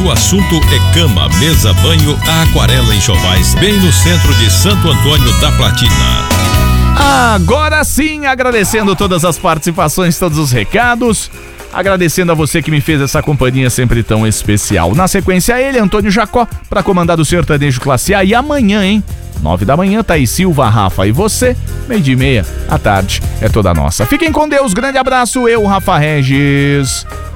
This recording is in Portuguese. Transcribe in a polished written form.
o assunto é cama, mesa, banho, a Aquarela Enxovais, bem no centro de Santo Antônio da Platina. Agora sim, agradecendo todas as participações, todos os recados. Agradecendo a você que me fez essa companhia sempre tão especial. Na sequência, ele, Antônio Jacó, para comandar o Sertanejo Classe A. E amanhã, hein? 9 da manhã, Thaís Silva, Rafa e você. 12:30 à tarde é toda nossa. Fiquem com Deus, grande abraço. Eu, Rafa Regis.